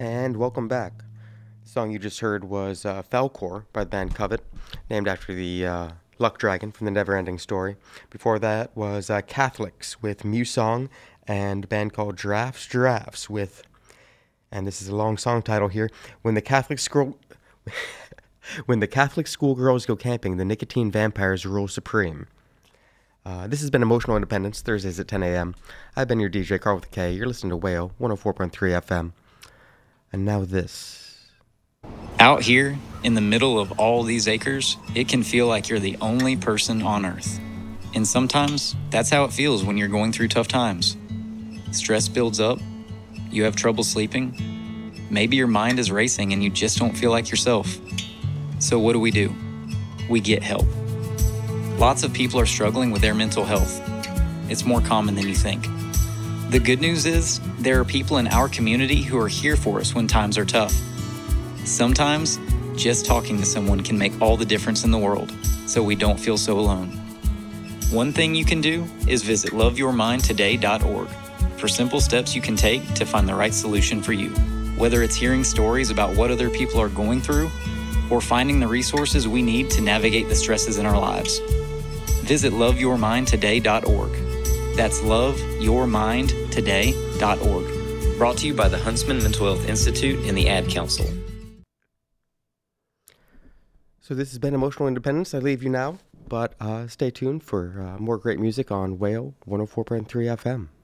And welcome back. The song you just heard was Falcor by the band Covet, named after the luck dragon from the Neverending Story. Before that was Catholics with Musong and a band called Giraffes with, and this is a long song title here, When the Catholic Scroll. When the Catholic schoolgirls go camping, the nicotine vampires rule supreme. This has been Emotional Independence, Thursdays at 10 a.m. I've been your DJ, Carl with a K. You're listening to Whale 104.3 FM. And now this. Out here, in the middle of all these acres, it can feel like you're the only person on Earth. And sometimes, that's how it feels when you're going through tough times. Stress builds up, you have trouble sleeping, maybe your mind is racing and you just don't feel like yourself. So what do? We get help. Lots of people are struggling with their mental health. It's more common than you think. The good news is, there are people in our community who are here for us when times are tough. Sometimes, just talking to someone can make all the difference in the world, so we don't feel so alone. One thing you can do is visit loveyourmindtoday.org for simple steps you can take to find the right solution for you. Whether it's hearing stories about what other people are going through, or finding the resources we need to navigate the stresses in our lives. Visit loveyourmindtoday.org. That's loveyourmindtoday.org. Brought to you by the Huntsman Mental Health Institute and the Ad Council. So this has been Emotional Independence. I leave you now, but stay tuned for more great music on Whale 104.3 FM.